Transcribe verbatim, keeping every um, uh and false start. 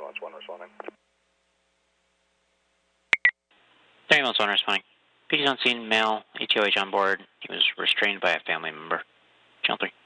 ambulance one responding. Ambulance one responding. P D's on scene, male, E T O H on board. He was restrained by a family member. Channel three.